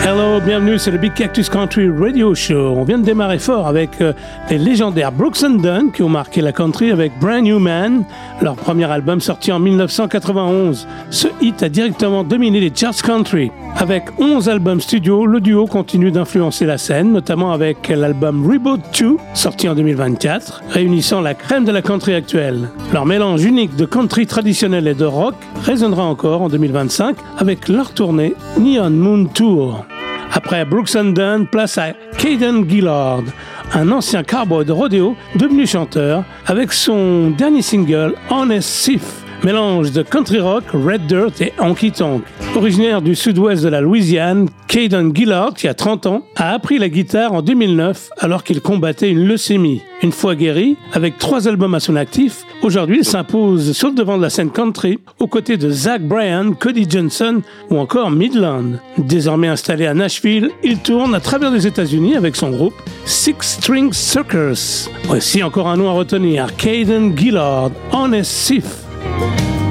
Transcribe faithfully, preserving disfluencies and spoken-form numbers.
Hello, bienvenue, c'est le Big Cactus Country Radio Show. On vient de démarrer fort avec euh, les légendaires Brooks and Dunn qui ont marqué la country avec Brand New Man, leur premier album sorti en dix-neuf cent quatre-vingt-onze. Ce hit a directement dominé les charts country. Avec onze albums studio, le duo continue d'influencer la scène, notamment avec l'album Reboot deux, sorti en deux mille vingt-quatre, réunissant la crème de la country actuelle. Leur mélange unique de country traditionnel et de rock résonnera encore en deux mille vingt-cinq avec leur tournée Neon Moon Tour. Après Brooks and Dunn, place à Caden Gillard, un ancien cowboy de rodéo devenu chanteur, avec son dernier single Honest Thief, mélange de country rock, red dirt et honky tonk. Originaire du sud-ouest de la Louisiane, Caden Gillard, qui a trente ans, a appris la guitare en deux mille neuf alors qu'il combattait une leucémie. Une fois guéri, avec trois albums à son actif, aujourd'hui il s'impose sur le devant de la scène country aux côtés de Zach Bryan, Cody Johnson ou encore Midland. Désormais installé à Nashville, il tourne à travers les États-Unis avec son groupe Six String Circus. Voici encore un nom à retenir, Caden Gillard, Honest Thief.